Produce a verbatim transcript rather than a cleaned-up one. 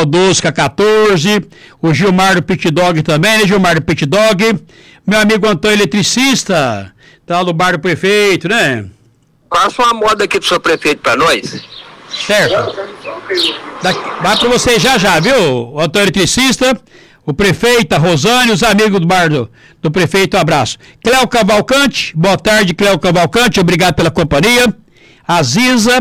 saudoso K quatorze, o Gilmar do Pit Dog também, né, Gilmar do Pit Dog, meu amigo Antônio Eletricista, tá no bar do prefeito, né? Passa uma moda aqui do seu prefeito pra nós. Certo. Daqui, vai pra você já já, viu? O Antônio Eletricista, o prefeito, a Rosane, os amigos do bar do, do prefeito, um abraço. Cléo Cavalcante, boa tarde, Cléo Cavalcante, obrigado pela companhia. A Ziza,